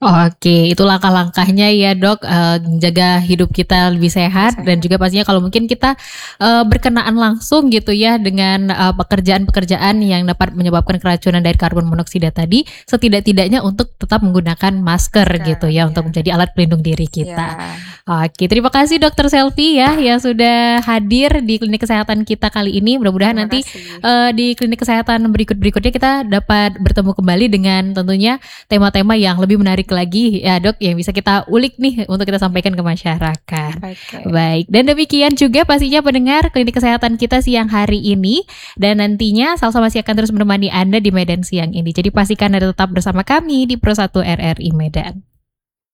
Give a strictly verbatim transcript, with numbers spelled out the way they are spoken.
Oke, itu langkah-langkahnya ya Dok, eee, jaga hidup kita lebih sehat dan Sehat. juga pastinya kalau mungkin kita, eee, berkenaan langsung gitu ya dengan, eee, pekerjaan-pekerjaan yang dapat menyebabkan keracunan dari karbon monoksida tadi, setidak-tidaknya untuk tetap menggunakan masker gitu Masker, ya, untuk ya. menjadi alat pelindung diri kita. Iya. Oke, terima kasih Dokter Selvi ya, yang sudah hadir di klinik kesehatan kita kali ini. Mudah-mudahan Terima nanti, kasih. eee, di klinik kesehatan berikut-berikutnya kita dapat bertemu kembali dengan tentunya tema-tema yang lebih menarik lagi ya Dok, yang bisa kita ulik nih untuk kita sampaikan ke masyarakat. Oke. Baik, dan demikian juga pastinya pendengar klinik kesehatan kita siang hari ini, dan nantinya Salsa masih akan terus menemani Anda di Medan siang ini. Jadi pastikan Anda tetap bersama kami di Pro satu R R I Medan.